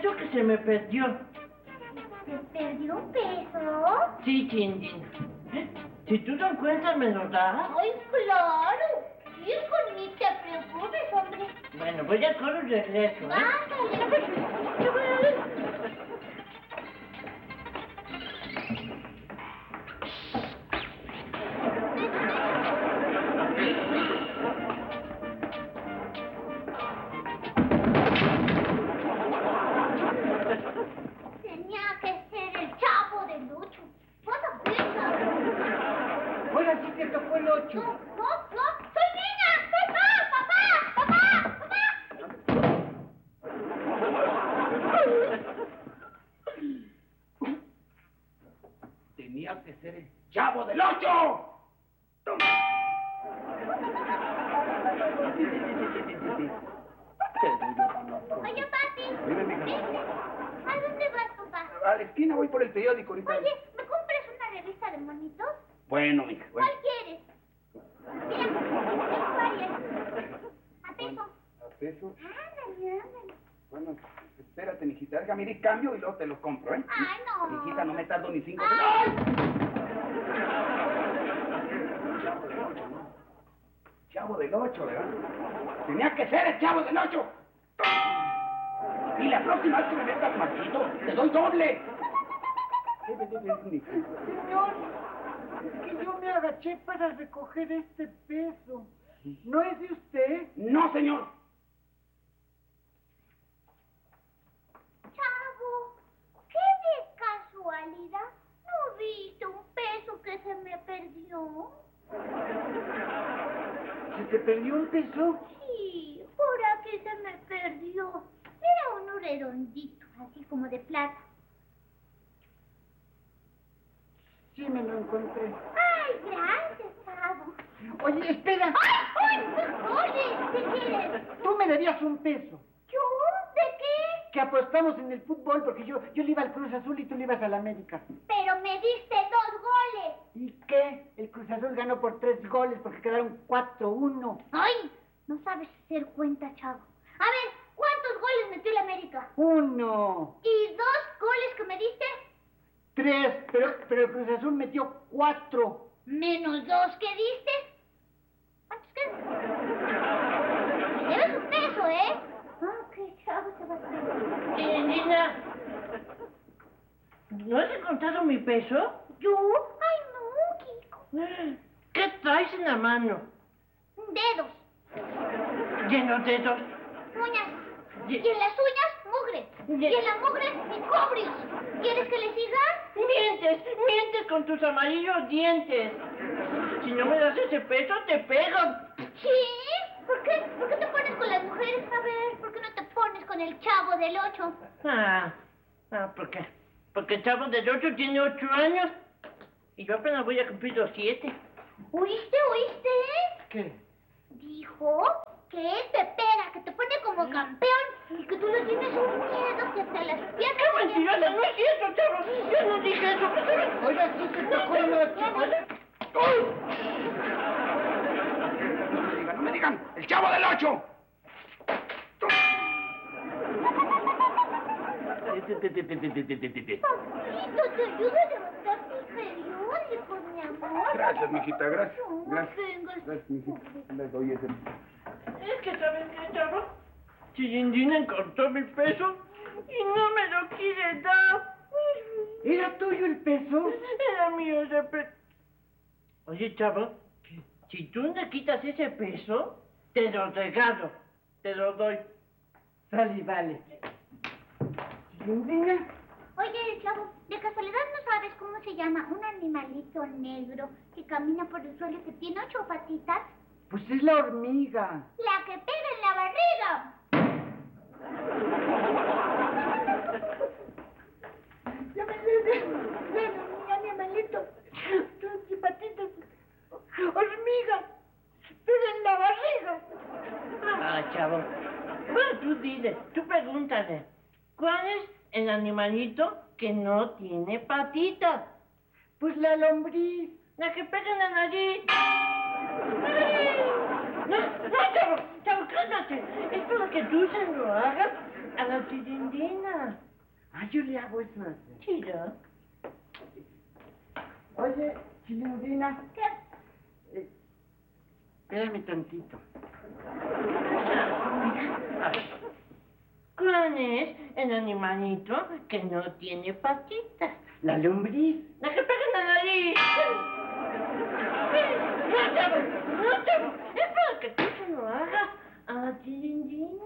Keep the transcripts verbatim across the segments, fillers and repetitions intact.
peso que se me perdió. ¿Se perdió un peso? Sí, Chindina. ¿Eh? Si tú lo encuentras, ¿me lo das? ¡Ay, claro! Hijo, ni te preocupes, hombre. Bueno, pues ya corro y regreso, ¿eh? Ándale. Tenía que ser el Chavo del Ocho. Pasa cuenta. Ahora sí te tocó el ocho. No, no, no. ¡Soy niña! ¡Papá! ¡Papá! ¡Papá! Tenía que ser el Chavo del Ocho. ¡Toma! Oye, papi. Dime, mija. Este, ¿a dónde vas, papá? A la esquina voy por el periódico ahorita. Oye, ¿me compras una revista de monitos? Bueno, mija, bueno. ¿Cuál quieres? Mira, tengo varias. ¿A peso? ¿A peso? Ándale, ándale. Bueno, espérate, mijita. Déjame ir y cambio y luego te los compro, ¿eh? Ay, no. Mijita, no me tardo ni cinco Ay. minutos. Chavo del Ocho, ¿verdad? Tenía que ser el Chavo del Ocho. Y la próxima vez que me metas marchito, te doy doble. Señor, es que yo me agaché para recoger este peso. ¿No es de usted? No, señor. Chavo, ¿qué de casualidad no viste un peso que se me perdió? ¿Se te perdió un peso? Sí, por aquí se me perdió. Era uno redondito, así como de plata. Sí, me lo encontré. ¡Ay, gracias, Chavo! Oye, espera. ¡Ay, ay! Oye, ¿qué quieres? Tú me debías un peso. ¿Yo? ¿De qué? Que apostamos en el fútbol porque yo, yo le iba al Cruz Azul y tú le ibas al América. Pero me diste dos goles. ¿Y qué? El Cruz Azul ganó por tres goles porque quedaron cuatro uno. ¡Ay! No sabes hacer cuenta, Chavo. A ver, ¿cuántos goles metió el América? Uno. ¿Y dos goles que me diste? Tres. Pero, pero el Cruz Azul metió cuatro. Menos dos que diste. ¿Cuántos quedan? Me debes un peso, ¿eh? Ah, qué Chavo se va a hacer. Chindina, ¿no has encontrado mi peso? ¿Yo? Ay, no, Kiko. ¿Qué traes en la mano? Dedos, Llenos de dedos. uñas. Ye- Y en las uñas, mugre. Ye- Y en la mugre, microbios. ¿Quieres que le siga? Mientes, mientes con tus amarillos dientes. Si no me das ese peso, te pego. ¿Sí? ¿Por qué? ¿Por qué te pones con las mujeres? A ver, ¿por qué no te pones con el Chavo del Ocho? Ah, ah, ¿por qué? Porque el Chavo del Ocho tiene ocho años y yo apenas voy a cumplir los siete. ¿Oíste, oíste? ¿Qué? Dijo que él te pega, que te pone como campeón y que tú le tienes un miedo que hasta las piernas... ¡Qué mentirosa! ¡No es cierto, Chavo! Yo no dije eso. Oiga, sí te tocó el ocho. No me digan, no me digan. El Chavo del Ocho. Papito, te ayudo a levantar tus periódicos, mi amor. Gracias, mijita, gracias. No, Gracias. venga. Gracias, mijita. Les doy ese. Es que, ¿sabes qué, Chavo? Chirindina encontró mi peso y no me lo quiere dar. ¿Era tuyo el peso? Era mío ese peso. Oye, Chavo, si tú me quitas ese peso, te lo regalo. Te lo doy. Vale, vale. Chirindina, Oye, Chavo, de casualidad no sabes cómo se llama un animalito negro que camina por el suelo y que tiene ocho patitas. pues es la hormiga. La que pega en la barriga. Ya me ves, mi animalito. Tus patitas. Hormiga. Pero en la barriga. Ah, Chavo. Bueno, tú dile, tú pregúntale. ¿Cuál es el animalito que no tiene patitas? Pues la lombriz. La que pega en la nariz. ¡Ay! No, no, Chavo, Chavo, cálmate. Es para que tú se lo hagas A la Chilindrina. Ah, yo le hago eso. Chido. Oye, Chilindrina, ¿Qué? eh, espérame tantito. A ver. ¿Cuál es el animalito que no tiene patitas? La lombriz. La que pega en la nariz. No, chavo, no, chavo. Es para que tú se lo hagas a la Chilindrina.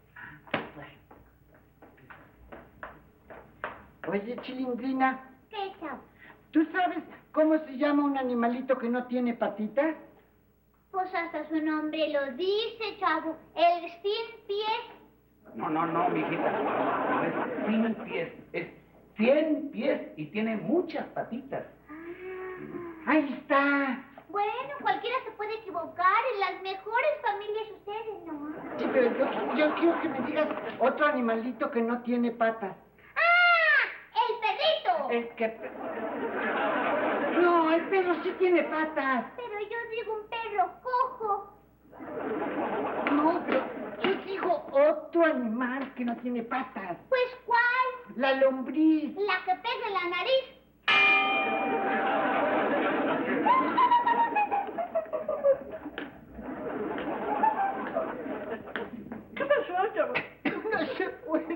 Oye, Chilindrina, ¿Qué, chavo? ¿tú sabes cómo se llama un animalito que no tiene patitas? Pues hasta su nombre lo dice, chavo. El sin pies. No, no, no, mijita. No es sin pies, es cien pies y tiene muchas patitas. Ahí está. Bueno, cualquiera se puede equivocar. En las mejores familias ustedes, ¿no? Sí, pero yo, yo quiero que me digas otro animalito que no tiene patas. ¡Ah! ¡El perrito! El que... No, el perro sí tiene patas. Pero yo digo un perro cojo. No, pero yo digo otro animal que no tiene patas. Pues, ¿cuál? La lombriz. La que pega en la nariz. ¿Qué pasó, chavo? No se puede.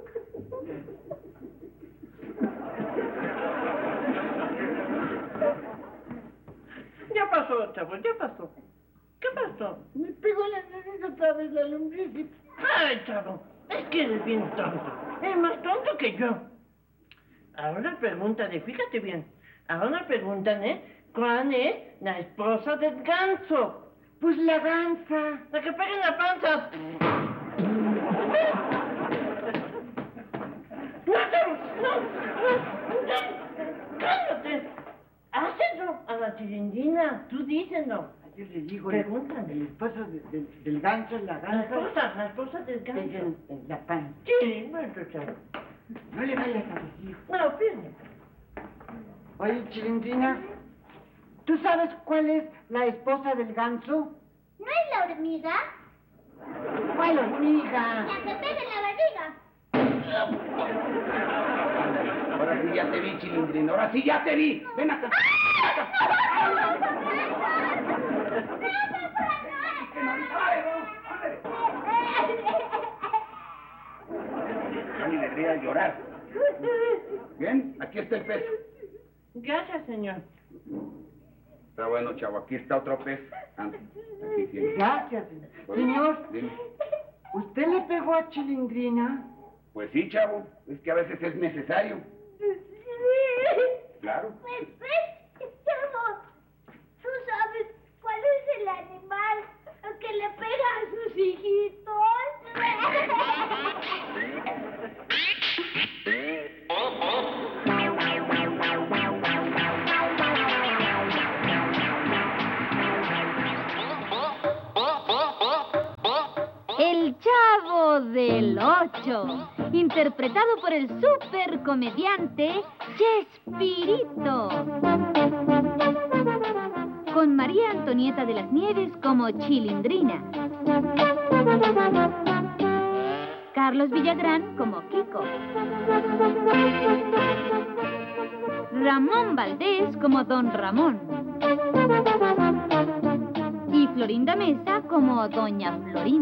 Ya pasó, chavo, ya pasó. ¿Qué pasó? Me pegó la nariz otra vez la lombriz. y- Ay, chavo, es que eres bien tonto. Es más tonto que yo. Ahora pregúntale, fíjate bien. Ahora pregúntale cuál es la esposa del ganso. Pues la danza. La que pega en la panza. No, chavo, no, no, no. Cállate. Hácelo a la Chilindrina. Tú díselo. Yo le digo, Pregúntale. el esposo de- de- del ganso, la La gansa, esposa, la esposa del es ganso. el- el- la pan. Sí, bueno, chavo. No le vayas a decir. No, fíjate. Oye, Chilindrina, ¿tú sabes cuál es la esposa del ganso? ¿No es la hormiga? ¿Cuál hormiga? La que pega en la barriga. Ahora sí ya te vi, Chilindrina, ahora sí ya te vi. Ven acá. Que no dispare, ¿no? Ándale. Ya ni le debería llorar. Bien, aquí está el pez. Gracias, señor. Está bueno, chavo, aquí está otro pez. Anda, aquí tiene. Gracias, señor. Dime. ¿Usted le pegó a Chilindrina? Pues sí, chavo, es que a veces es necesario. Claro. Pues, pues, chavo, ¿tú sabes cuál es el animal que le pega a sus hijitos? El Chavo del Ocho, interpretado por el supercomediante Chespirito, con María Antonieta de las Nieves como Chilindrina, Carlos Villagrán como Kiko, Ramón Valdés como Don Ramón y Florinda Mesa como Doña Florinda.